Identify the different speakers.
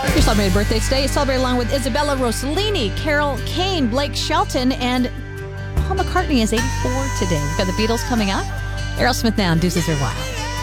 Speaker 1: You're celebrating birthdays today. Celebrate along with Isabella Rossellini, Carol Kane, Blake Shelton, and Paul McCartney is 84 today. We've got the Beatles coming up. Aerosmith now, Deuces Are Wild.